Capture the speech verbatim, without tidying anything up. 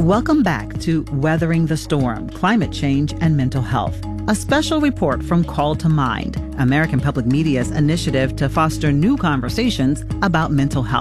Welcome back to Weathering the Storm, Climate Change and Mental Health. A special report from Call to Mind, American Public Media's initiative to foster new conversations about mental health.